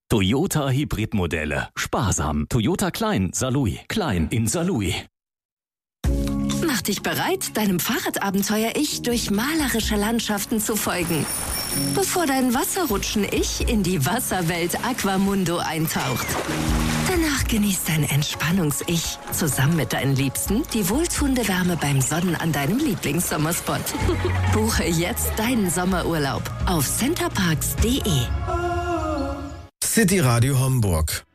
Toyota Hybridmodelle. Sparsam. Toyota Klein, Saarlouis. Klein in Saarlouis. Mach dich bereit, deinem Fahrradabenteuer-Ich durch malerische Landschaften zu folgen. Bevor dein Wasserrutschen-Ich in die Wasserwelt Aquamundo eintaucht. Danach genießt dein Entspannungs-Ich zusammen mit deinen Liebsten die wohltuende Wärme beim Sonnen an deinem Lieblingssommerspot. Buche jetzt deinen Sommerurlaub auf centerparks.de. City Radio Hamburg.